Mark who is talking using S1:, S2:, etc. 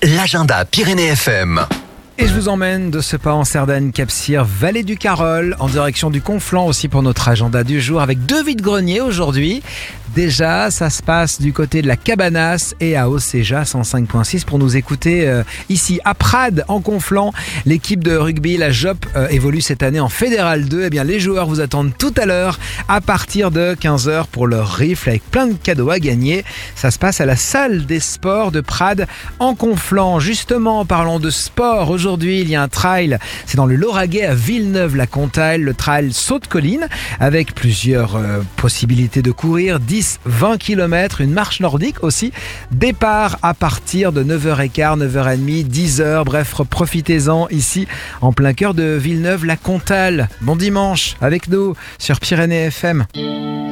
S1: L'agenda Pyrénées FM.
S2: Et je vous emmène de ce pas en Cerdagne, Cap-Cyr, Vallée du Carol, en direction du Conflent aussi pour notre agenda du jour avec 2 vide-greniers aujourd'hui. Déjà, ça se passe du côté de la Cabanasse et à Océja 105.6 pour nous écouter ici à Prades en Conflent. L'équipe de rugby, la JOP, évolue cette année en Fédéral 2. Eh bien, les joueurs vous attendent tout à l'heure à partir de 15h pour leur rifle avec plein de cadeaux à gagner. Ça se passe à la salle des sports de Prades en Conflent. Justement, en parlant de sport, aujourd'hui, il y a un trail. C'est dans le Lauragais à Villeneuve-la-Comtale, le trail Saute-Colline avec plusieurs possibilités de courir. 10-20 km, une marche nordique aussi. Départ à partir de 9h15, 9h30, 10h. Bref, profitez-en ici en plein cœur de Villeneuve-la-Comtale. Bon dimanche avec nous sur Pyrénées FM.